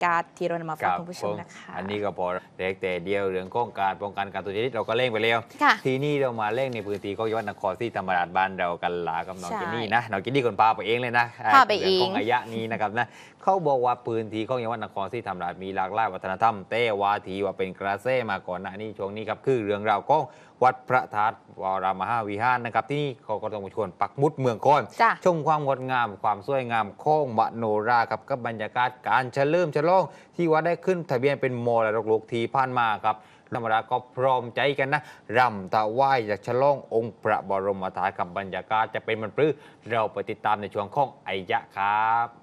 การ์ดที่เรานำมาฝากคุณผู้ชมนะคะอันนี้ก็พอเด็กแต่เดียวเรื่องของการป้องกันการทุจริตเราก็เล่งไปแล้วทีนี้เรามาเล่งในพื้นที่ของจังหวัดนครศรีธรรมราชบ้านเรากันหลากับน้องเจนนี่นะน้องเจนนี่คนพาไปเองเลยนะพาไปเองของอายะนี้นะครับนะเขาบอกว่าพื้นที่ของจังหวัดนครศรีธรรมราชมีหลากหลายวัฒนธรรมแต่ว่าทีว่าเป็นกระแสมาก่อนหน้านี้ช่วงนี้ครับคือเรื่องราวของวัดพระธาตุวรมหาวิหารนะครับที่นี่เขาก็ต้องชวนปักมุดเมืองก่อนชมความงดงามความสวยงามของมโนราครับกับบรรยากาศการเฉลิมฉลองที่ว่าได้ขึ้นทะเบียนเป็นมรดกโลกที่ผ่านมาครับธรรมดาก็พร้อมใจกันนะรำถวายจากฉลององค์พระบรมธาตุกับบรรยากาศจะเป็นมันปลื้เราไปติดตามในช่วงของไอยะครับ